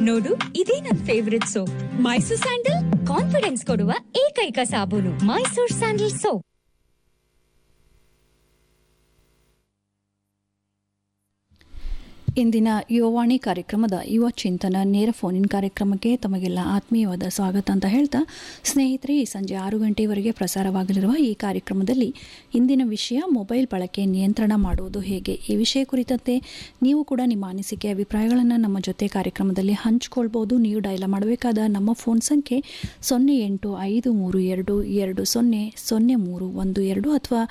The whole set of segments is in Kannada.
ನೋಡು, ಇದೇ ನನ್ favourite soap. Mysore sandal confidence ಕೊಡುವ ಏಕೈಕ ಸಾಬೂನು. Mysore sandal soap. ಇಂದಿನ ಯುವವಾಣಿ ಕಾರ್ಯಕ್ರಮದ ಯುವ ಚಿಂತನ ನೇರ ಫೋನಿನ್ ಕಾರ್ಯಕ್ರಮಕ್ಕೆ ತಮಗೆಲ್ಲ ಆತ್ಮೀಯವಾದ ಸ್ವಾಗತ ಅಂತ ಹೇಳ್ತಾ, ಸ್ನೇಹಿತರೆ, ಈ ಸಂಜೆ 6 ಗಂಟೆಯವರೆಗೆ ಪ್ರಸಾರವಾಗಲಿರುವ ಈ ಕಾರ್ಯಕ್ರಮದಲ್ಲಿ ಇಂದಿನ ವಿಷಯ ಮೊಬೈಲ್ ಬಳಕೆ ನಿಯಂತ್ರಣ ಮಾಡುವುದು ಹೇಗೆ. ಈ ವಿಷಯ ಕುರಿತಂತೆ ನೀವು ಕೂಡ ನಿಮ್ಮ ಅನಿಸಿಕೆ ಅಭಿಪ್ರಾಯಗಳನ್ನು ನಮ್ಮ ಜೊತೆ ಕಾರ್ಯಕ್ರಮದಲ್ಲಿ ಹಂಚಿಕೊಳ್ಬೋದು. ನೀವು ಡಯಲ್ ಮಾಡಬೇಕಾದ ನಮ್ಮ ಫೋನ್ ಸಂಖ್ಯೆ 085322000312 ಅಥವಾ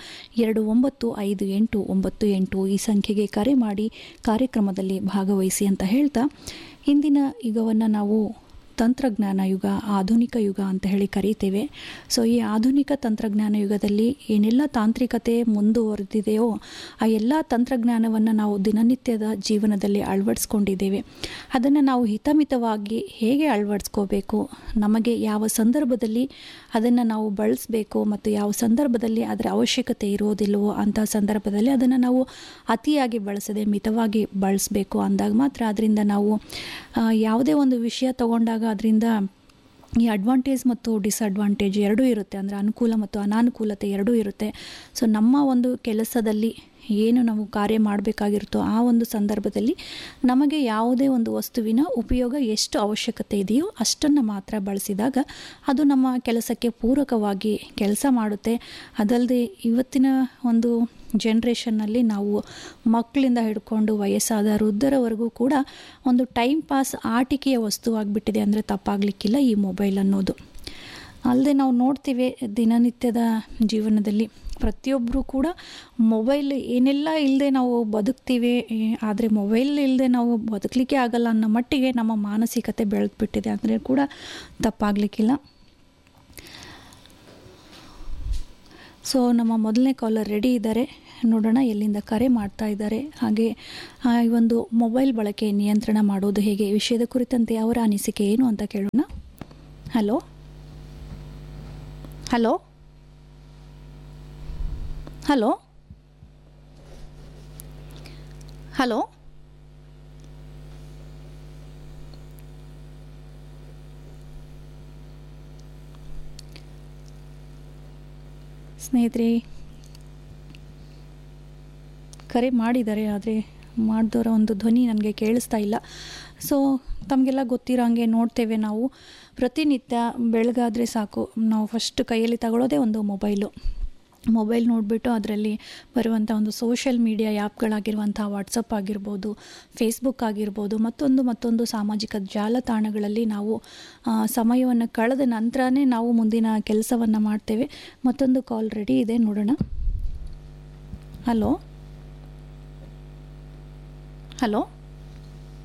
295898 ಈ ಸಂಖ್ಯೆಗೆ ಕರೆ ಮಾಡಿ ಕಾರ್ಯಕ್ರಮದಲ್ಲಿ ಭಾಗವಹಿಸಿ ಅಂತ ಹೇಳ್ತಾ, ಇಂದಿನ ಯುಗವನ್ನು ನಾವು ತಂತ್ರಜ್ಞಾನ ಯುಗ, ಆಧುನಿಕ ಯುಗ ಅಂತ ಹೇಳಿ ಕರೀತೇವೆ. ಸೊ ಈ ಆಧುನಿಕ ತಂತ್ರಜ್ಞಾನ ಯುಗದಲ್ಲಿ ಏನೆಲ್ಲ ತಾಂತ್ರಿಕತೆ ಮುಂದುವರೆದಿದೆಯೋ ಆ ಎಲ್ಲ ತಂತ್ರಜ್ಞಾನವನ್ನು ನಾವು ದಿನನಿತ್ಯದ ಜೀವನದಲ್ಲಿ ಅಳವಡಿಸ್ಕೊಂಡಿದ್ದೇವೆ. ಅದನ್ನು ನಾವು ಹಿತಮಿತವಾಗಿ ಹೇಗೆ ಅಳವಡಿಸ್ಕೋಬೇಕು, ನಮಗೆ ಯಾವ ಸಂದರ್ಭದಲ್ಲಿ ಅದನ್ನು ನಾವು ಬಳಸಬೇಕು ಮತ್ತು ಯಾವ ಸಂದರ್ಭದಲ್ಲಿ ಅದರ ಅವಶ್ಯಕತೆ ಇರೋದಿಲ್ಲವೋ ಅಂಥ ಸಂದರ್ಭದಲ್ಲಿ ಅದನ್ನು ನಾವು ಅತಿಯಾಗಿ ಬಳಸದೆ ಮಿತವಾಗಿ ಬಳಸಬೇಕು ಅಂದಾಗ ಮಾತ್ರ ಅದರಿಂದ ನಾವು ಯಾವುದೇ ಒಂದು ವಿಷಯ ತಗೊಂಡಾಗ ಅದರಿಂದ ಈ ಅಡ್ವಾಂಟೇಜ್ ಮತ್ತು ಡಿಸ್ಅಡ್ವಾಂಟೇಜ್ ಎರಡೂ ಇರುತ್ತೆ. ಅಂದರೆ ಅನುಕೂಲ ಮತ್ತು ಅನಾನುಕೂಲತೆ ಎರಡೂ ಇರುತ್ತೆ. ಸೊ ನಮ್ಮ ಒಂದು ಕೆಲಸದಲ್ಲಿ ಏನು ನಾವು ಕಾರ್ಯ ಮಾಡಬೇಕಾಗಿರುತ್ತೋ ಆ ಒಂದು ಸಂದರ್ಭದಲ್ಲಿ ನಮಗೆ ಯಾವುದೇ ಒಂದು ವಸ್ತುವಿನ ಉಪಯೋಗ ಎಷ್ಟು ಅವಶ್ಯಕತೆ ಇದೆಯೋ ಅಷ್ಟನ್ನು ಮಾತ್ರ ಬಳಸಿದಾಗ ಅದು ನಮ್ಮ ಕೆಲಸಕ್ಕೆ ಪೂರಕವಾಗಿ ಕೆಲಸ ಮಾಡುತ್ತೆ. ಅದಲ್ಲದೆ ಇವತ್ತಿನ ಒಂದು ಜನ್ರೇಷನ್ನಲ್ಲಿ ನಾವು ಮಕ್ಕಳಿಂದ ಹಿಡ್ಕೊಂಡು ವಯಸ್ಸಾದ ವೃದ್ಧರವರೆಗೂ ಕೂಡ ಒಂದು ಟೈಮ್ ಪಾಸ್ ಆಟಿಕೆಯ ವಸ್ತುವಾಗಿಬಿಟ್ಟಿದೆ ಅಂದರೆ ತಪ್ಪಾಗಲಿಕ್ಕಿಲ್ಲ ಈ ಮೊಬೈಲ್ ಅನ್ನೋದು. ಅಲ್ಲದೆ ನಾವು ನೋಡ್ತೀವಿ ದಿನನಿತ್ಯದ ಜೀವನದಲ್ಲಿ ಪ್ರತಿಯೊಬ್ಬರೂ ಕೂಡ ಮೊಬೈಲ್ ಏನೆಲ್ಲ ಇಲ್ಲದೆ ನಾವು ಬದುಕ್ತೀವಿ, ಆದರೆ ಮೊಬೈಲ್ ಇಲ್ಲದೆ ನಾವು ಬದುಕಲಿಕ್ಕೆ ಆಗಲ್ಲ ಅನ್ನೋ ಮಟ್ಟಿಗೆ ನಮ್ಮ ಮಾನಸಿಕತೆ ಬೆಳೆದ್ಬಿಟ್ಟಿದೆ ಅಂದರೆ ಕೂಡ ತಪ್ಪಾಗಲಿಕ್ಕಿಲ್ಲ. ಸೊ ನಮ್ಮ ಮೊದಲನೇ ಕಾಲರ್ ರೆಡಿ ಇದ್ದಾರೆ, ನೋಡೋಣ ಎಲ್ಲಿಂದ ಕರೆ ಮಾಡ್ತಾ ಇದ್ದಾರೆ. ಹಾಗೆ ಈ ಒಂದು ಮೊಬೈಲ್ ಬಳಕೆ ನಿಯಂತ್ರಣ ಮಾಡೋದು ಹೇಗೆ ಈ ವಿಷಯದ ಕುರಿತಂತೆ ಅವರ ಅನಿಸಿಕೆ ಏನು ಅಂತ ಕೇಳೋಣ. ಹಲೋ ಹಲೋ ಹಲೋ ಹಲೋ ಸ್ನೇಹಿತರೆ, ಕರೆ ಮಾಡಿದ್ದಾರೆ ಆದರೆ ಮಾಡಿದವರ ಒಂದು ಧ್ವನಿ ನನಗೆ ಕೇಳಿಸ್ತಾ ಇಲ್ಲ. ಸೊ ತಮಗೆಲ್ಲ ಗೊತ್ತಿರೋ ಹಾಗೆ ನೋಡ್ತೇವೆ, ನಾವು ಪ್ರತಿನಿತ್ಯ ಬೆಳಗಾದರೆ ಸಾಕು ನಾವು ಫಸ್ಟ್ ಕೈಯಲ್ಲಿ ತಗೊಳ್ಳೋದೇ ಒಂದು ಮೊಬೈಲ್ ನೋಡಿಬಿಟ್ಟು ಅದರಲ್ಲಿ ಬರುವಂಥ ಒಂದು ಸೋಷಿಯಲ್ ಮೀಡಿಯಾ ಆ್ಯಪ್ಗಳಾಗಿರುವಂಥ ವಾಟ್ಸಪ್ ಆಗಿರ್ಬೋದು, ಫೇಸ್ಬುಕ್ ಆಗಿರ್ಬೋದು, ಮತ್ತೊಂದು ಸಾಮಾಜಿಕ ಜಾಲತಾಣಗಳಲ್ಲಿ ನಾವು ಸಮಯವನ್ನು ಕಳೆದ ನಂತರನೇ ನಾವು ಮುಂದಿನ ಕೆಲಸವನ್ನು ಮಾಡ್ತೇವೆ. ಮತ್ತೊಂದು ಕಾಲ್ ರೆಡಿ ಇದೆ, ನೋಡೋಣ. Hello hello